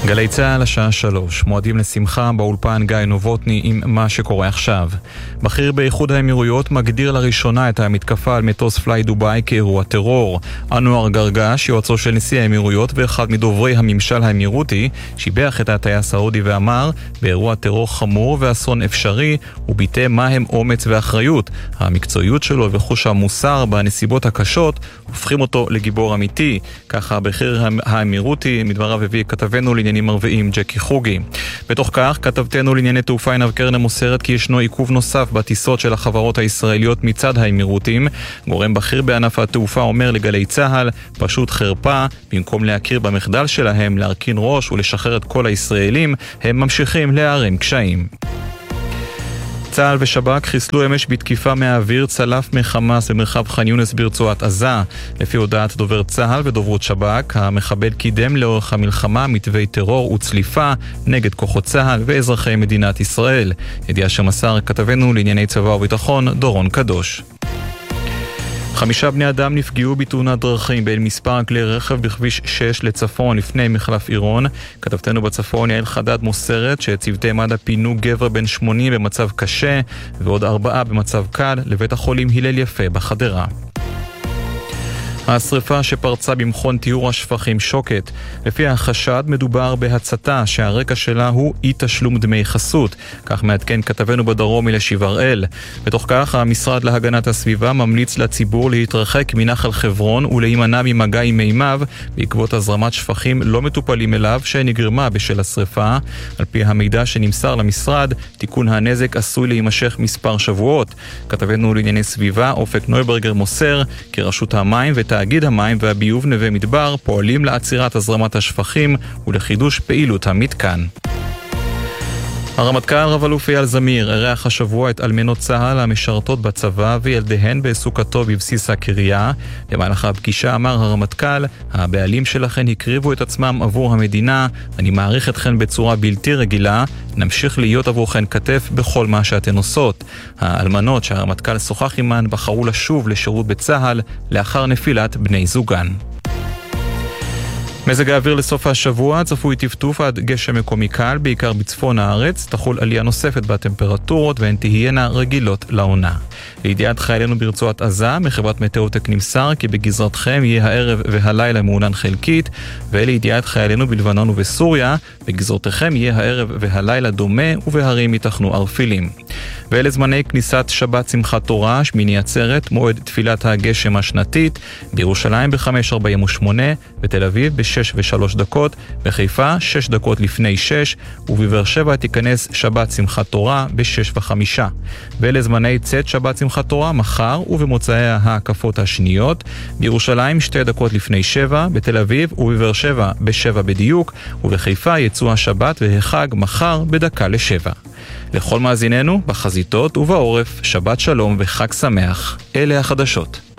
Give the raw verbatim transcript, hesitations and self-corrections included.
גלי צהל השעה שלוש, מועדים לשמחה באולפן גיא נובוטני עם מה שקורה עכשיו. בכיר באיחוד האמירויות מגדיר לראשונה את המתקפה על מטוס פליי דוביי כאירוע טרור. אנואר גרגש, יועצו של נשיא האמירויות ואחד מדוברי הממשל האמירותי, שיבח את הטייס הסעודי ואמר, באירוע טרור חמור ואסון אפשרי, וביטא מהם אומץ ואחריות. המקצועיות שלו וחוש המוסר בנסיבות הקשות הופכים אותו לגיבור אמיתי. ככה הבכיר האמירותי מדבריו הביא כתבנו לעניינים ערביים ג'קי חוגי. בתוך כך, כתבתנו לענייני תעופה עינב קרנר מוסרת כי ישנו עיכוב נוסף בטיסות של החברות הישראליות מצד האמירותים. גורם בכיר בענף התעופה אומר לגלי צהל, פשוט חרפה, במקום להכיר במחדל שלהם, להרכין ראש ולשחרר את כל הישראלים, הם ממשיכים להערים קשיים. צה"ל ושב"כ חיסלו אמש בתקיפה מהאוויר צלף מחמאס במרחב ח'אן יונס ברצועת עזה. לפי הודעת דובר צה"ל ודוברות שב"כ, המחבל קידם לאורך המלחמה מתווי טרור וצליפה נגד כוחות צה"ל ואזרחי מדינת ישראל. ידיעה שמסר כתבנו לענייני צבא וביטחון דורון קדוש. חמישה בני אדם נפגעו בתאונת דרכים בין מספר כלי רכב בכביש שש לצפון לפני מחלף עירון. כתבתנו בצפון יעל חדד מוסרת שצוותי מד"א פינו גבר בן שמונים במצב קשה ועוד ארבעה במצב קל לבית החולים הלל יפה בחדרה. השריפה שפרצה במכון טיהור השפכים שוקת. לפי החשד מדובר בהצתה שהרקע שלה הוא אי תשלום דמי חסות. כך מעדכן כתבנו בדרום מלשיב הראל. בתוך כך המשרד להגנת הסביבה ממליץ לציבור להתרחק מנחל חברון ולהימנע ממגע עם מימיו בעקבות הזרמת שפכים לא מטופלים אליו שנגרמה בשל השריפה. על פי המידע שנמסר למשרד, תיקון הנזק עשוי להימשך מספר שבועות. כתבנו לענייני סביבה אופק נויברגר מוסר כי רשות המים ות תאגיד המים והביוב נווה מדבר פועלים לעצירת הזרמת השפכים ולחידוש פעילות המתקן. הרמטכ"ל רב-אלוף אייל זמיר אירח השבוע את אלמנות צה"ל המשרתות בצבא וילדיהן בסוכתו בבסיס הקריה. במהלך הפגישה אמר הרמטכ"ל, הבעלים שלכן הקריבו את עצמם עבור המדינה, אני מעריך אתכן בצורה בלתי רגילה, נמשיך להיות עבורכן כתף בכל מה שאתן עושות. האלמנות שהרמטכ"ל שוחח עימן בחרו לשוב לשירות בצה"ל לאחר נפילת בני זוגן. מזג האוויר לסוף השבוע, צפוי טפטוף עד גשם מקומי קל, בעיקר בצפון הארץ, תחול עלייה נוספת בטמפרטורות והן תהיינה רגילות לעונה. לידיעת חיילינו ברצועת עזה, מחברת מטאוטק נמסר כי בגזרתכם יהיה הערב והלילה מעונן חלקית, ולידיעת חיילינו בלבנון ובסוריה, בגזרתכם יהיה הערב והלילה דומה ובהרים ייתכנו ערפילים. ואלה זמני כניסת שבת שמחת תורה, שמיני עצרת, מועד תפילת הגשם השנתית, בירושלים ב-חמש ארבעים ושמונה, בתל אביב ב-שש ושלוש דקות, בחיפה שש דקות לפני שש, ובבאר שבע תיכנס שבת שמחת תורה ב-שש וחמישה. ואלה זמני צאת שבת שמחת תורה מחר ובמוצאי ההקפות השניות, בירושלים שתי דקות לפני שבע, בתל אביב ובבאר שבע בשבע בדיוק, ובחיפה יצאו השבת והחג מחר בדקה לשבע. לכל מאזיננו, בחזיתות ובעורף, שבת שלום וחג שמח. אלה החדשות.